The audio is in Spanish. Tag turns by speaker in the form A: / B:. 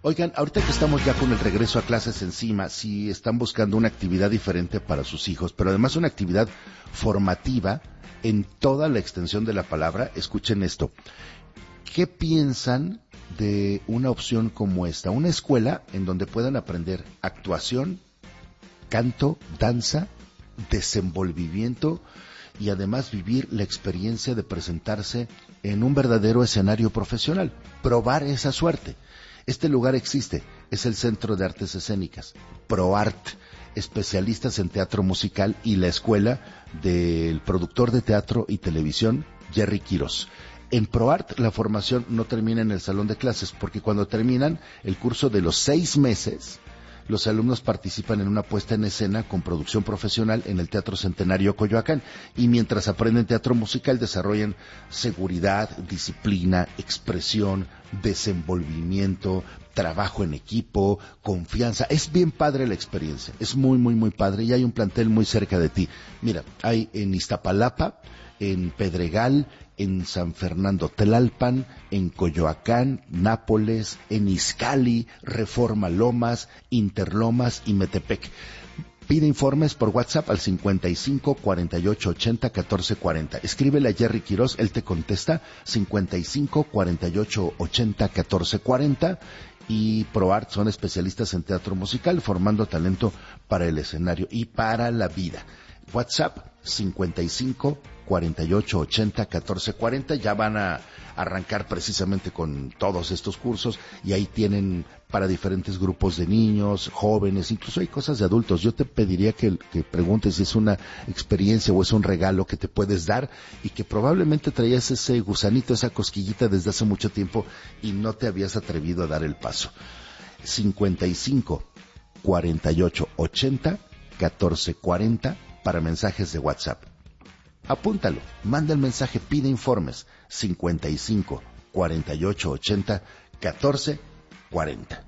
A: Oigan, ahorita que estamos ya con el regreso a clases encima, si están buscando una actividad diferente para sus hijos, pero además una actividad formativa en toda la extensión de la palabra, escuchen esto. ¿Qué piensan de una opción como esta? Una escuela en donde puedan aprender actuación, canto, danza, desenvolvimiento y además vivir la experiencia de presentarse en un verdadero escenario profesional, probar esa suerte. Este lugar existe, es el Centro de Artes Escénicas, ProArt, especialistas en teatro musical y la escuela del productor de teatro y televisión, Jerry Quiros. En ProArt la formación no termina en el salón de clases, porque cuando terminan el curso de los 6 meses, los alumnos participan en una puesta en escena con producción profesional en el Teatro Centenario Coyoacán, y mientras aprenden teatro musical desarrollan seguridad, disciplina, expresión, desenvolvimiento, trabajo en equipo, confianza. Es bien padre la experiencia, es muy, muy, muy padre, y hay un plantel muy cerca de ti. Mira, hay en Iztapalapa, en Pedregal, en San Fernando Tlalpan, en Coyoacán, Nápoles, en Izcalli, Reforma Lomas, Interlomas y Metepec. Pide informes por WhatsApp al 55 48 80 14 40. Escríbele a Jerry Quiros, él te contesta, 55 48 80 14 40. Y ProArt son especialistas en teatro musical, formando talento para el escenario y para la vida. WhatsApp 55 48 80 14 40. Ya van a arrancar precisamente con todos estos cursos, y ahí tienen para diferentes grupos de niños, jóvenes, incluso hay cosas de adultos. Yo te pediría que preguntes si es una experiencia o es un regalo que te puedes dar, y que probablemente traías ese gusanito, esa cosquillita desde hace mucho tiempo y no te habías atrevido a dar el paso. 55 48 80 14 40 para mensajes de WhatsApp. Apúntalo, manda el mensaje, pide informes, 55 48 80 14 40.